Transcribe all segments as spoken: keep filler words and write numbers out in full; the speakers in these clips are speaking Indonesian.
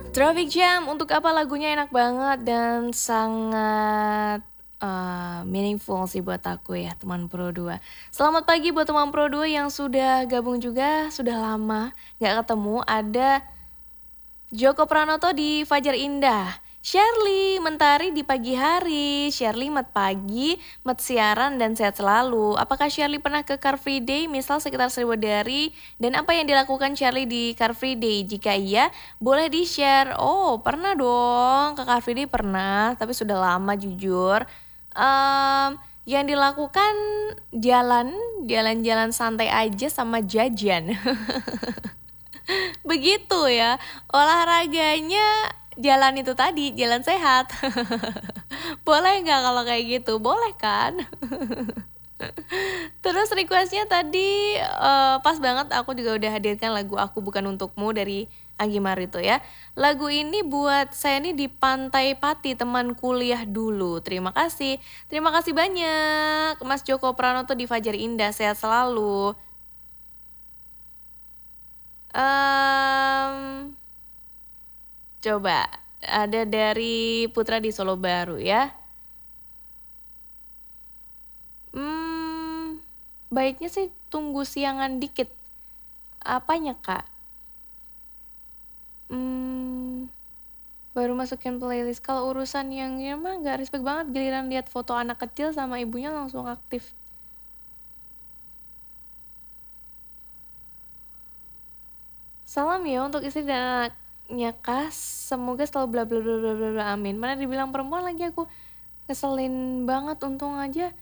Traffic Jam, untuk apa lagunya enak banget dan sangat uh, meaningful sih buat aku ya teman Pro dua. Selamat pagi buat teman Pro dua yang sudah gabung juga, sudah lama gak ketemu. Ada Joko Pranoto di Fajar Indah, Shirley Mentari di pagi hari. Shirley mat pagi, mat siaran dan sehat selalu. Apakah Shirley pernah ke Car Free Day misal sekitar seribu dari? Dan apa yang dilakukan Shirley di Car Free Day? Jika iya, boleh di-share. Oh, pernah dong ke Car Free Day pernah, tapi sudah lama jujur. Um, yang dilakukan jalan, jalan-jalan santai aja sama jajan. Begitu ya, olahraganya jalan itu tadi, jalan sehat. Boleh nggak kalau kayak gitu? Boleh kan? Terus requestnya tadi uh, pas banget, aku juga udah hadirkan lagu Aku Bukan Untukmu dari Anggi Marito ya. Lagu ini buat saya nih di Pantai Pati, teman kuliah dulu. Terima kasih, terima kasih banyak Mas Joko Pranoto di Fajar Indah, sehat selalu. Um, coba ada dari Putra di Solo Baru ya. Hmm, baiknya sih tunggu siangan dikit. Apanya kak? Hmm, baru masukin playlist. Kalau urusan yang ya mah gak respect banget, giliran lihat foto anak kecil sama ibunya langsung aktif. Salam ya untuk istri dan anaknya Kas. Semoga selalu bla bla bla bla bla bla amin. Mana dibilang perempuan lagi aku keselin banget, untung aja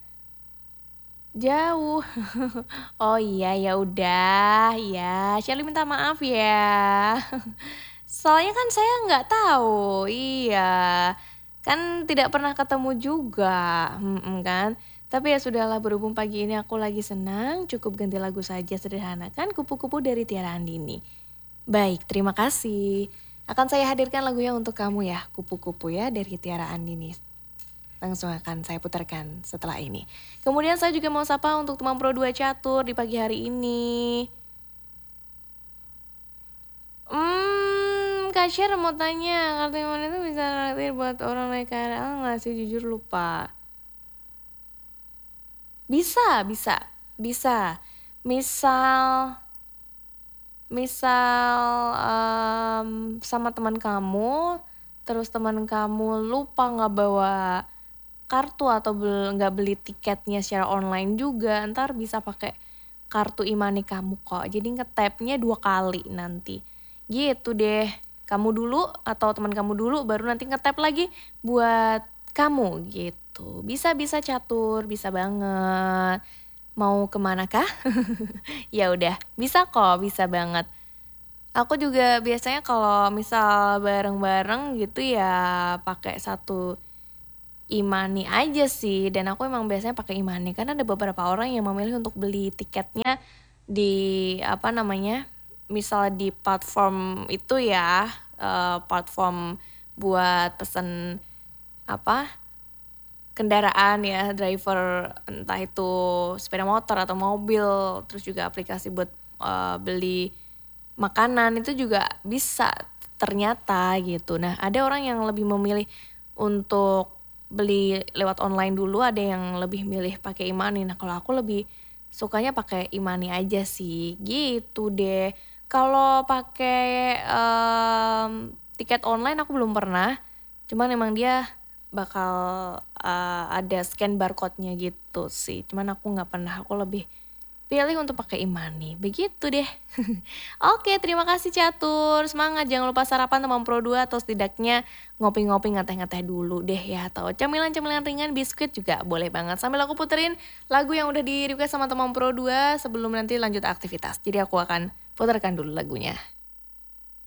jauh. Oh iya ya udah ya. Shirley minta maaf ya. Soalnya kan saya nggak tahu. Iya. Kan tidak pernah ketemu juga. Hmm, kan? Tapi ya sudahlah, berhubung pagi ini aku lagi senang, cukup ganti lagu saja sederhana kan, Kupu-Kupu dari Tiara Andini. Baik, terima kasih. Akan saya hadirkan lagunya untuk kamu ya, Kupu-Kupu ya dari Tiara Andini. Langsung akan saya putarkan setelah ini. Kemudian saya juga mau sapa untuk teman Pro dua Catur di pagi hari ini. Hmm, Kak Sher mau tanya, kartu Iman itu bisa naktir buat orang naik K R L nggak sih? Jujur lupa. Bisa, bisa, bisa. Misal... misal um, sama teman kamu, terus teman kamu lupa nggak bawa kartu atau nggak beli tiketnya secara online juga, ntar bisa pakai kartu e-money kamu kok. Jadi nge-tap-nya dua kali nanti. Gitu deh. Kamu dulu atau teman kamu dulu, baru nanti nge-tap lagi buat kamu gitu. Bisa-bisa Catur, bisa banget. Mau kemana kah? Ya udah, bisa kok, bisa banget. Aku juga biasanya kalau misal bareng-bareng gitu ya pakai satu e-money aja sih. Dan aku emang biasanya pakai e-money karena ada beberapa orang yang memilih untuk beli tiketnya di apa namanya, misal di platform itu ya, uh, platform buat pesen apa kendaraan ya, driver, entah itu sepeda motor atau mobil, terus juga aplikasi buat uh, beli makanan itu juga bisa ternyata gitu. Nah, ada orang yang lebih memilih untuk beli lewat online dulu, ada yang lebih milih pakai e-money. Nah, kalau aku lebih sukanya pakai e-money aja sih, gitu deh. Kalau pakai um, tiket online aku belum pernah, cuman emang dia bakal uh, ada scan barcode-nya gitu sih. Cuman aku nggak pernah, aku lebih pilih untuk pakai e-money. Begitu deh. Oke, terima kasih Catur. Semangat, jangan lupa sarapan teman Pro dua atau setidaknya ngopi-ngopi ngeteh-ngeteh dulu deh ya. Atau camilan-camilan ringan, biskuit juga boleh banget. Sambil aku puterin lagu yang udah di request sama teman Pro dua sebelum nanti lanjut aktivitas. Jadi aku akan putarkan dulu lagunya.